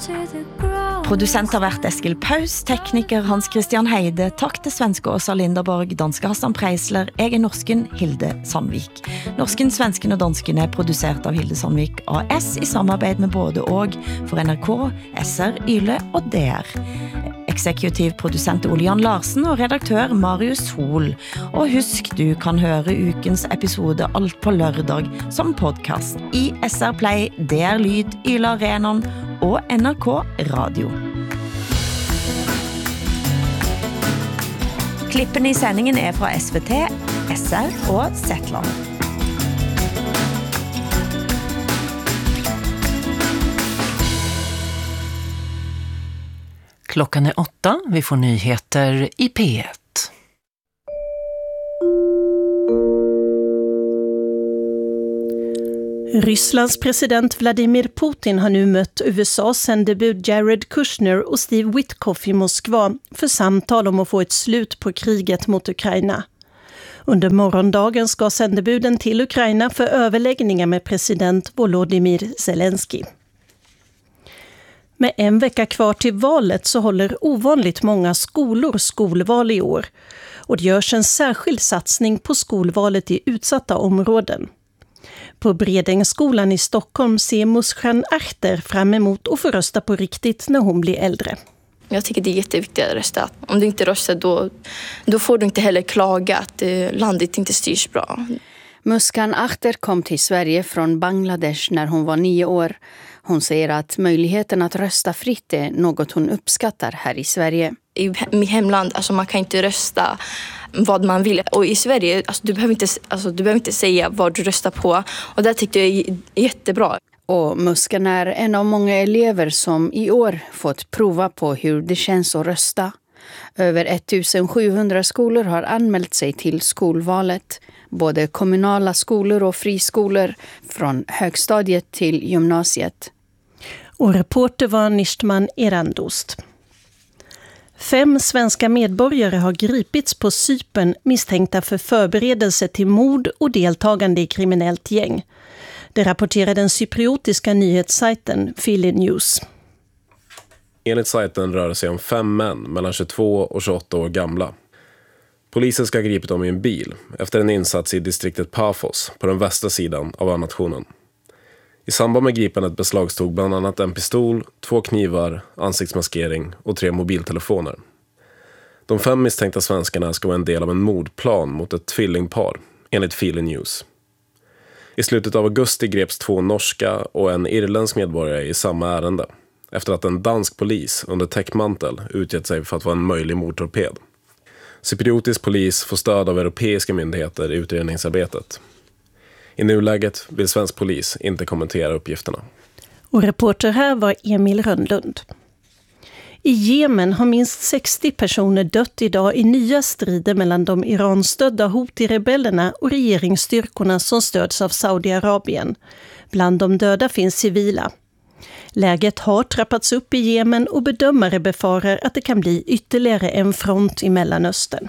Producent har vært Eskil Paus, tekniker Hans Christian Heide, takk til svenske Åsa Linderborg, danske Hassan Preisler, jeg norsken Hilde Sandvik. Norsken, svensken og dansken produsert av Hilde Sandvik AS i samarbeid med både og for NRK, SR, Yle og DR. Eksekutiv produsent Ole Jan Larsen og redaktør Marius Hol. Og husk, du kan høre ukens episode alt på lørdag som podcast i SR Play, DR Lyd, Yle Arenan og NRK Radio. Klippen i sändningen är från SVT, SR och Zetland. Klockan är 8, vi får nyheter i P1. Rysslands president Vladimir Putin har nu mött USAs sändebud Jared Kushner och Steve Witkoff i Moskva för samtal om att få ett slut på kriget mot Ukraina. Under morgondagen ska sändebuden till Ukraina för överläggningar med president Volodymyr Zelensky. Med en vecka kvar till valet så håller ovanligt många skolor skolval i år. Och det görs en särskild satsning på skolvalet i utsatta områden. På Bredängsskolan i Stockholm ser Muskan Achter fram emot att få rösta på riktigt när hon blir äldre. Jag tycker det är jätteviktigt att rösta. Om du inte röstar då får du inte heller klaga att landet inte styrs bra. Muskan Achter kom till Sverige från Bangladesh när hon var 9 år. Hon säger att möjligheten att rösta fritt är något hon uppskattar här i Sverige. I mitt hemland, alltså man kan inte rösta vad man vill. Och i Sverige, alltså du behöver inte säga vad du röstar på. Och det tyckte jag är jättebra. Och Muskan är en av många elever som i år fått prova på hur det känns att rösta. Över 1700 skolor har anmält sig till skolvalet. Både kommunala skolor och friskolor från högstadiet till gymnasiet. Och reporter var Nishtman Erandost. 5 svenska medborgare har gripits på Cypern misstänkta för förberedelse till mord och deltagande i kriminellt gäng. Det rapporterar den cypriotiska nyhetssajten Philly News. Enligt sajten rör det sig om 5 män mellan 22 och 28 år gamla. Polisen ska ha gripit dem i en bil efter en insats i distriktet Paphos på den västra sidan av nationen. I samband med gripandet beslagstog bland annat en pistol, 2 knivar, ansiktsmaskering och 3 mobiltelefoner. De 5 misstänkta svenskarna ska vara en del av en mordplan mot ett tvillingpar, enligt Philly News. I slutet av augusti greps 2 norska och en irländsk medborgare i samma ärende, efter att en dansk polis under täckmantel utgett sig för att vara en möjlig mordtorped. Cypriotisk polis får stöd av europeiska myndigheter i utredningsarbetet. I nuläget vill svensk polis inte kommentera uppgifterna. Och reporter här var Emil Rönnlund. I Jemen har minst 60 personer dött idag i nya strider mellan de Iran-stödda Houthi-rebellerna och regeringsstyrkorna som stöds av Saudiarabien. Bland de döda finns civila. Läget har trappats upp i Jemen och bedömare befarar att det kan bli ytterligare en front i Mellanöstern.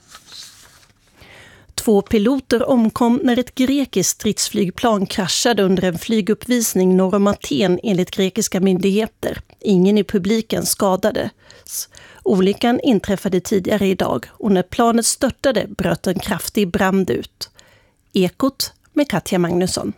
2 piloter omkom när ett grekiskt stridsflygplan kraschade under en flyguppvisning norr om Aten enligt grekiska myndigheter. Ingen i publiken skadades. Olyckan inträffade tidigare idag och när planet störtade bröt en kraftig brand ut. Ekot med Katja Magnusson.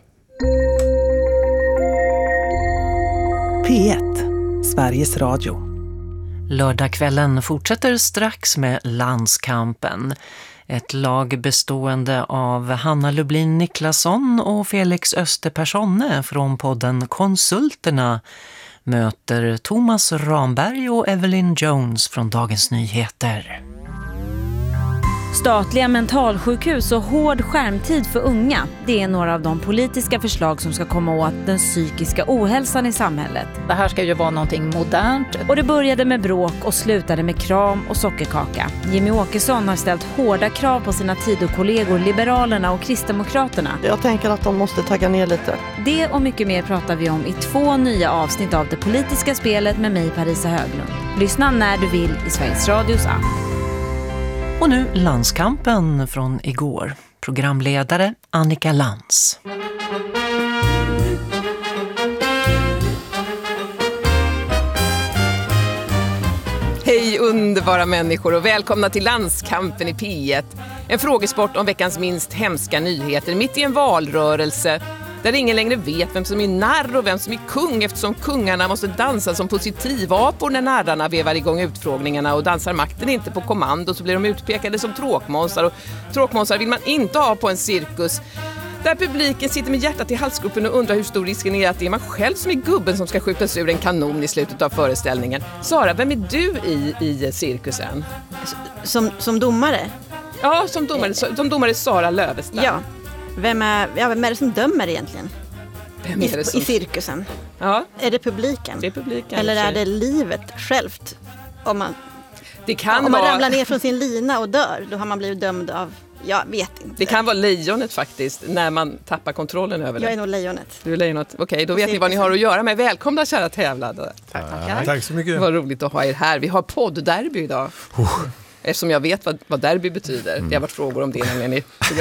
P1, Sveriges Radio. Lördagskvällen fortsätter strax med landskampen. Ett lag bestående av Hanna Lublin Niklasson och Felix Österpersonne från podden Konsulterna möter Thomas Ramberg och Evelyn Jones från Dagens Nyheter. Statliga mentalsjukhus och hård skärmtid för unga, det är några av de politiska förslag som ska komma åt den psykiska ohälsan i samhället. Det här ska ju vara någonting modernt. Och det började med bråk och slutade med kram och sockerkaka. Jimmy Åkesson har ställt hårda krav på sina Tidökollegor Liberalerna och Kristdemokraterna. Jag tänker att de måste tagga ner lite. Det och mycket mer pratar vi om i 2 nya avsnitt av Det politiska spelet med mig, Parisa Höglund. Lyssna när du vill i Sveriges Radios app. Och nu landskampen från igår. Programledare Annika Lantz. Hej underbara människor och välkomna till Landskampen i P1. En frågesport om veckans minst hemska nyheter mitt i en valrörelse där ingen längre vet vem som är narr och vem som är kung, eftersom kungarna måste dansa som positivapor när narrarna vevar igång utfrågningarna, och dansar makten inte på kommando så blir de utpekade som tråkmånsar, och tråkmånsar vill man inte ha på en cirkus där publiken sitter med hjärtat i halsgropen och undrar hur stor risken är att det är man själv som är gubben som ska skjutas ur en kanon i slutet av föreställningen. Sara, vem är du i cirkusen? Som domare? Ja, som domare Sara Lövestam. Ja. Vem är det som dömer egentligen? Vem är det som... I cirkusen? Ja. Är det publiken? Det är publiken. Eller är det livet självt? Om man ramlar ner från sin lina och dör, då har man blivit dömd av... Jag vet inte. Det kan vara lejonet faktiskt, när man tappar kontrollen över det. Jag är nog lejonet. Du är lejonet. Okej, då vet ni vad ni har att göra med. Välkomna kära tävlande. Tack så mycket. Vad roligt att ha er här. Vi har poddderby idag. Eftersom jag vet vad derby betyder. Det har varit frågor om det nämligen i programmet.